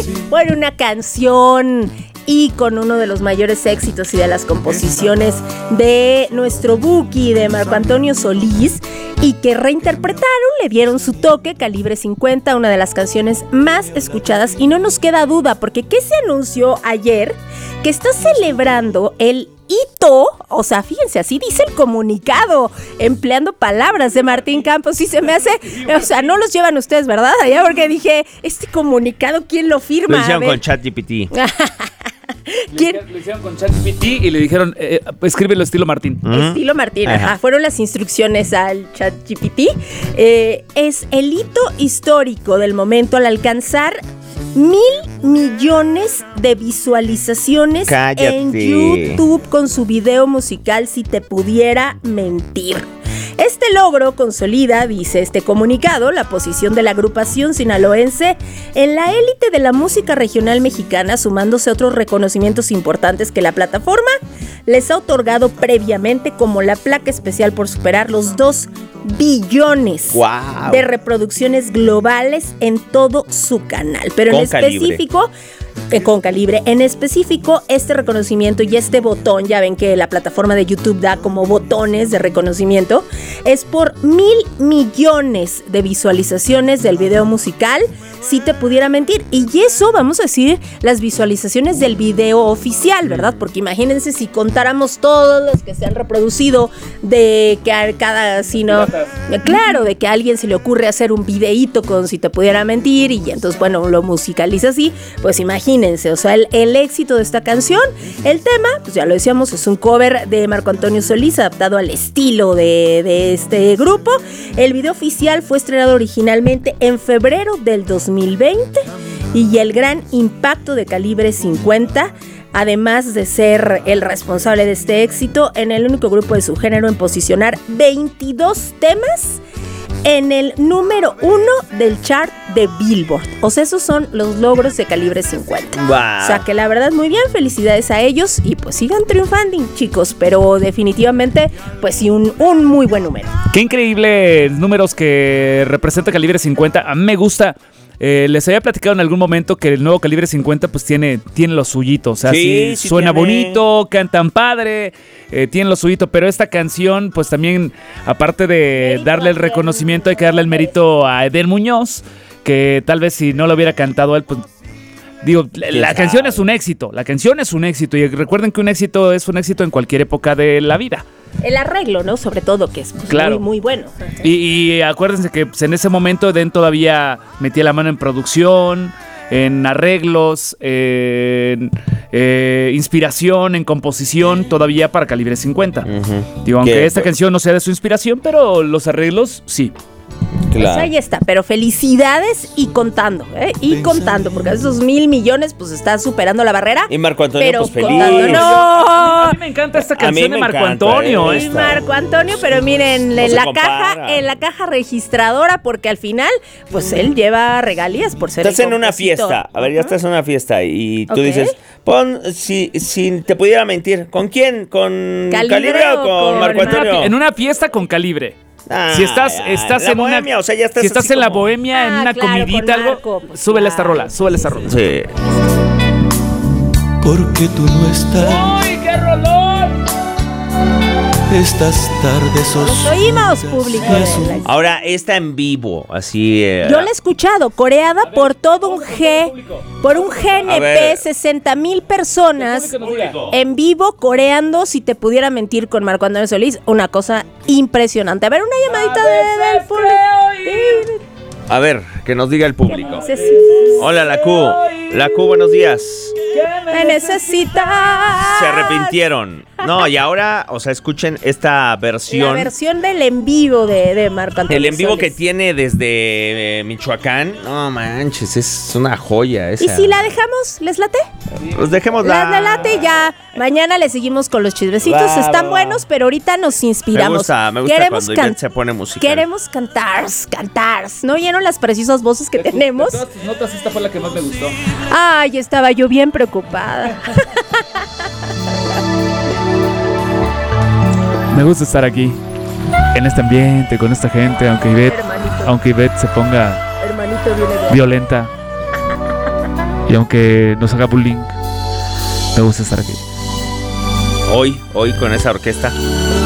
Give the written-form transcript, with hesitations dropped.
por una canción y con uno de los mayores éxitos y de las composiciones de nuestro Buki, de Marco Antonio Solís, y que reinterpretaron, le dieron su toque. Calibre 50, una de las canciones más escuchadas, y no nos queda duda, porque ¿qué se anunció ayer? Que está celebrando el hito, o sea, fíjense, así dice el comunicado, empleando palabras de Martín Campos, y se me hace, o sea, no los llevan ustedes, ¿verdad? Allá, porque dije, este comunicado, ¿quién lo firma? Lo hicieron con ChatGPT. Lo hicieron con ChatGPT y le dijeron, escríbelo estilo Martín. Estilo Martín, ajá. Fueron las instrucciones al ChatGPT. Es el hito histórico del momento al alcanzar 1,000 millones de visualizaciones. Cállate. En YouTube con su video musical Si Te Pudiera Mentir. Este logro consolida, dice este comunicado, la posición de la agrupación sinaloense en la élite de la música regional mexicana, sumándose a otros reconocimientos importantes que la plataforma les ha otorgado previamente, como la placa especial por superar los 2 billones de reproducciones globales en todo su canal. Pero en específico, con Calibre, en específico, este reconocimiento y este botón, ya ven que la plataforma de YouTube da como botones de reconocimiento, es por 1,000 millones de visualizaciones del video musical Si Te Pudiera Mentir. Y eso, vamos a decir, las visualizaciones del video oficial, ¿verdad? Porque imagínense si contáramos todos los que se han reproducido, de que a cada, claro, de que a alguien se le ocurre hacer un videíto con Si Te Pudiera Mentir, y entonces, bueno, lo musicaliza así, pues imagínense, o sea, el éxito de esta canción. El tema, pues ya lo decíamos, es un cover de Marco Antonio Solís, adaptado al estilo de este grupo. El video oficial fue estrenado originalmente en febrero del 2020, y el gran impacto de Calibre 50, además de ser el responsable de este éxito, en el único grupo de su género en posicionar 22 temas en el número 1 del chart de Billboard. O sea, esos son los logros de Calibre 50. Wow. O sea, que la verdad, muy bien, felicidades a ellos, y pues sigan triunfando, chicos, pero definitivamente, pues sí, un muy buen número. Qué increíbles números que representa Calibre 50. A mí me gusta. Les había platicado en algún momento que el nuevo Calibre 50 pues tiene lo suyito, o sea, sí suena tiene. Bonito, cantan padre, tiene lo suyito, pero esta canción pues también, aparte de darle el reconocimiento, hay que darle el mérito a Eder Muñoz, que tal vez si no lo hubiera cantado él, pues digo, la canción es un éxito, y recuerden que un éxito es un éxito en cualquier época de la vida. El arreglo, ¿no? Sobre todo, que es claro. muy bueno. Y acuérdense que pues, en ese momento Eden todavía metía la mano en producción, en arreglos, en inspiración, en composición, todavía para Calibre 50. Digo, aunque esta canción no sea de su inspiración, pero los arreglos sí. Claro. Pues ahí está, pero felicidades y contando, y contando, porque esos 1,000 millones pues está superando la barrera. Y Marco Antonio, pero pues feliz. ¡No! A mí me encanta esta canción de Marco Antonio. Y Marco Antonio, pero miren, en la caja registradora, porque al final, pues él lleva regalías por ser. Estás en una fiesta, a ver, ya estás en una fiesta y tú dices, pon, si te pudiera mentir, ¿con quién? ¿Con Calibre o con Marco Antonio? En una fiesta con Calibre. Si estás en bohemia, una, o sea, ya estás si estás en la bohemia, en una comidita, algo, pues, súbele esta rola. Sí. Porque tú no estás. ¡Uy, qué rolón! Estas tardes Los oímos, público. Ahora está en vivo, así. Yo la he escuchado, coreada por todo un por un GNP, 60,000 personas en vivo coreando Si Te Pudiera Mentir con Marco Antonio Solís. Una cosa impresionante. A ver, una llamadita del público. A ver, que nos diga el público. Hola, la Q, buenos días. Me necesitas. Se arrepintieron. No, y ahora, o sea, escuchen esta versión. La versión del en vivo de Marco Antonio El en vivo Solís. que tiene desde Michoacán. No manches, es una joya esa. ¿Y si la dejamos? ¿Les late? Pues dejémosla. La late ya. Mañana le seguimos con los chismecitos. Están buenos, pero ahorita nos inspiramos. Me gusta cuando Ivette se pone musical. Queremos cantar. ¿No oyeron las preciosas voces que tenemos? De todas tus notas, esta fue la que más me gustó. Ay, estaba yo bien preocupada. Me gusta estar aquí, en este ambiente, con esta gente, aunque Ivette se ponga violenta. Y aunque nos haga bullying, me gusta estar aquí. Hoy con esa orquesta.